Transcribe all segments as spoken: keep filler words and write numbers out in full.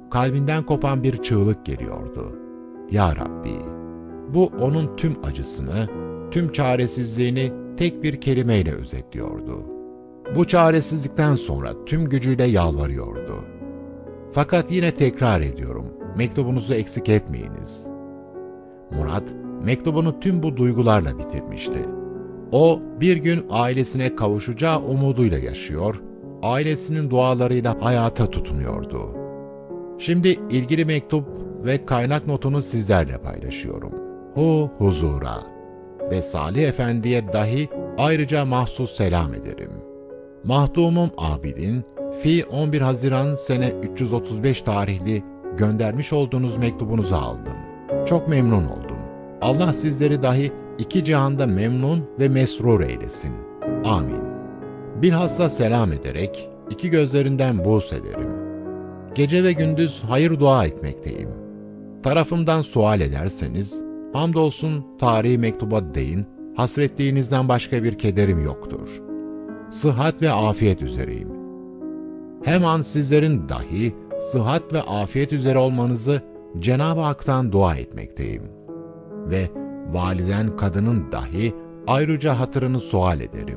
kalbinden kopan bir çığlık geliyordu. Ya Rabbi! Bu onun tüm acısını, tüm çaresizliğini tek bir kelimeyle özetliyordu. Bu çaresizlikten sonra tüm gücüyle yalvarıyordu. Fakat yine tekrar ediyorum, mektubunuzu eksik etmeyiniz. Murat, mektubunu tüm bu duygularla bitirmişti. O, bir gün ailesine kavuşacağı umuduyla yaşıyor, ailesinin dualarıyla hayata tutunuyordu. Şimdi ilgili mektup ve kaynak notunu sizlerle paylaşıyorum. Hu huzura ve Salih Efendi'ye dahi ayrıca mahsus selam ederim. Mahdumum Abidin, fi on bir Haziran sene üç yüz otuz beş tarihli göndermiş olduğunuz mektubunuzu aldım. Çok memnun oldum. Allah sizleri dahi iki cihanda memnun ve mesrur eylesin. Amin. Bilhassa selam ederek iki gözlerinden buğz ederim. Gece ve gündüz hayır dua etmekteyim. Tarafımdan sual ederseniz, hamdolsun tarihi mektuba değin, hasretliğinizden başka bir kederim yoktur. Sıhhat ve afiyet üzereyim. Hem an sizlerin dahi sıhhat ve afiyet üzere olmanızı Cenab-ı Hak'tan dua etmekteyim. Ve validen kadının dahi ayrıca hatırını sual ederim.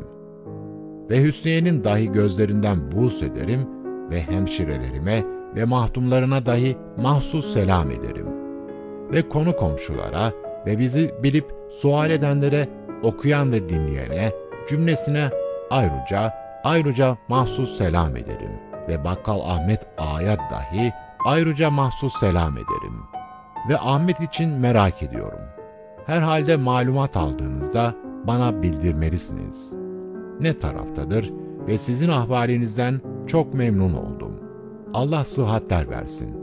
Ve Hüsniye'nin dahi gözlerinden buğz ederim ve hemşirelerime ve mahdumlarına dahi mahsus selam ederim. Ve konu komşulara ve bizi bilip sual edenlere, okuyan ve dinleyene, cümlesine ayrıca, ayrıca mahsus selam ederim. Ve Bakkal Ahmet Ağa'ya dahi ayrıca mahsus selam ederim. Ve Ahmet için merak ediyorum. Herhalde malumat aldığınızda bana bildirmelisiniz. Ne taraftadır ve sizin ahvalinizden çok memnun oldum. Allah sıhhatler versin.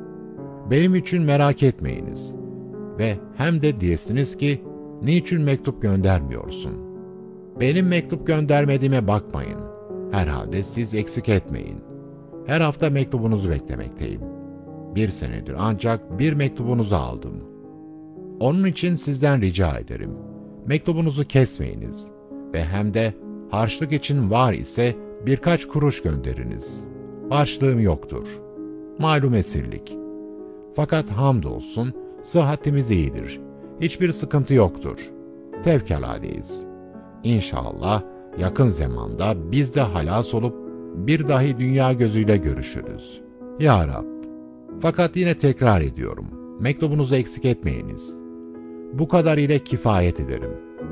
Benim için merak etmeyiniz. Ve hem de diyesiniz ki, niçin mektup göndermiyorsun? Benim mektup göndermediğime bakmayın. Herhalde siz eksik etmeyin. Her hafta mektubunuzu beklemekteyim. Bir senedir ancak bir mektubunuzu aldım. Onun için sizden rica ederim. Mektubunuzu kesmeyiniz. Ve hem de harçlık için var ise birkaç kuruş gönderiniz. Harçlığım yoktur. Malum esirlik. Fakat hamdolsun sıhhatimiz iyidir. Hiçbir sıkıntı yoktur. Fevkaladeyiz. İnşallah yakın zamanda biz de halas olup bir dahi dünya gözüyle görüşürüz. Ya Rab! Fakat yine tekrar ediyorum. Mektubunuzu eksik etmeyiniz. Bu kadar ile kifayet ederim.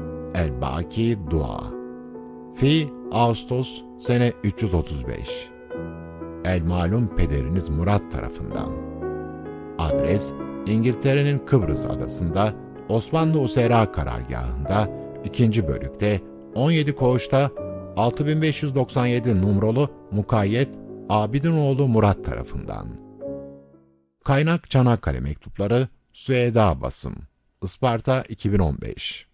El-Baki Dua. Fi Ağustos sene üç yüz otuz beş. El malum pederiniz Murat tarafından. Adres İngiltere'nin Kıbrıs adasında Osmanlı Usera karargahında ikinci bölükte on yedi koğuşta altı bin beş yüz doksan yedi numaralı mukayyet Abidinoğlu Murat tarafından. Kaynak Çanakkale Mektupları Süheda Basım Isparta iki bin on beş.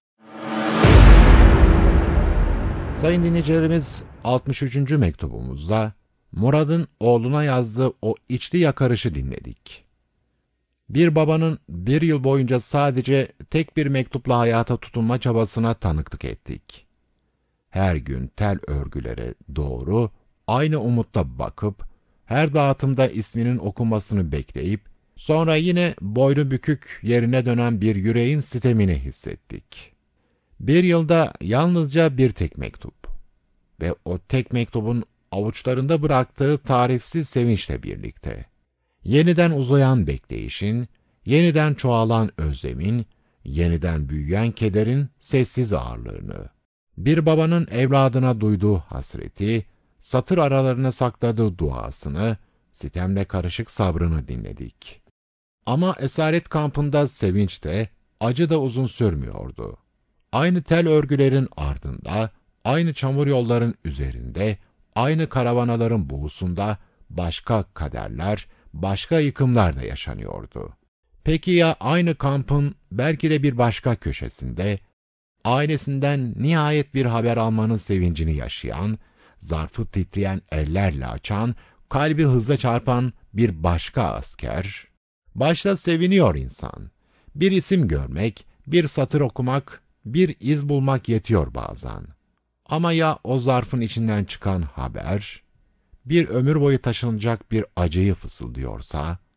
Sayın dinleyicilerimiz, altmış üçüncü mektubumuzda Murad'ın oğluna yazdığı o içli yakarışı dinledik. Bir babanın bir yıl boyunca sadece tek bir mektupla hayata tutunma çabasına tanıklık ettik. Her gün tel örgülere doğru aynı umutla bakıp, her dağıtımda isminin okunmasını bekleyip, sonra yine boynu bükük yerine dönen bir yüreğin sitemini hissettik. Bir yılda yalnızca bir tek mektup ve o tek mektubun avuçlarında bıraktığı tarifsiz sevinçle birlikte, yeniden uzayan bekleyişin, yeniden çoğalan özlemin, yeniden büyüyen kederin sessiz ağırlığını, bir babanın evladına duyduğu hasreti, satır aralarına sakladığı duasını, sitemle karışık sabrını dinledik. Ama esaret kampında sevinç de, acı da uzun sürmüyordu. Aynı tel örgülerin ardında, aynı çamur yolların üzerinde, aynı karavanaların buğusunda başka kaderler, başka yıkımlar da yaşanıyordu. Peki ya aynı kampın belki de bir başka köşesinde, ailesinden nihayet bir haber almanın sevincini yaşayan, zarfı titreyen ellerle açan, kalbi hızla çarpan bir başka asker? Başta seviniyor insan. Bir isim görmek, bir satır okumak, bir iz bulmak yetiyor bazen. Ama ya o zarfın içinden çıkan haber, bir ömür boyu taşınacak bir acıyı fısıldıyorsa,